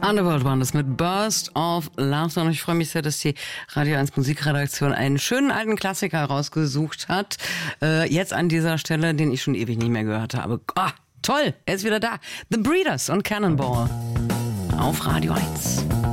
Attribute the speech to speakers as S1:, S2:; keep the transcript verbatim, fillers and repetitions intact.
S1: Underworld waren das mit Burst of Love. Und ich freue mich sehr, dass die Radio eins Musikredaktion einen schönen alten Klassiker rausgesucht hat. Äh, jetzt an dieser Stelle, den ich schon ewig nicht mehr gehört habe. Ah, toll, er ist wieder da. The Breeders und Cannonball auf Radio eins.